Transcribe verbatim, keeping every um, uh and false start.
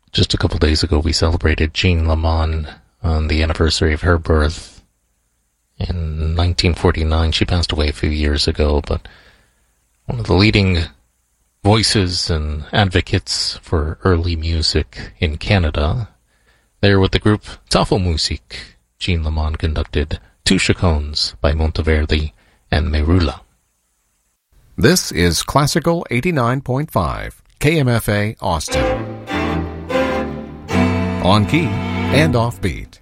Just a couple days ago, we celebrated Jean Lamont on the anniversary of her birth. In nineteen forty-nine, she passed away a few years ago, but one of the leading voices and advocates for early music in Canada. There with the group Tafelmusik, Jean Lamont conducted Two Chaconnes by Monteverdi and Merula. This is Classical eighty-nine point five, K M F A Austin. On key and offbeat.